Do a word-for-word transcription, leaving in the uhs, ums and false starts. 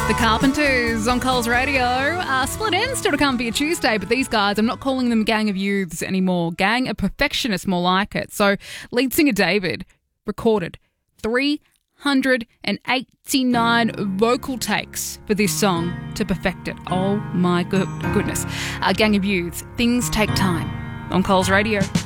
The Carpenters on Coles Radio. Uh, split ends still to come for your Tuesday, but these guys, I'm not calling them Gang of Youths anymore. Gang of Perfectionists, more like it. So lead singer David recorded three hundred eighty-nine vocal takes for this song to perfect it. Oh my good goodness. Uh, Gang of Youths, Things Take Time on Coles Radio.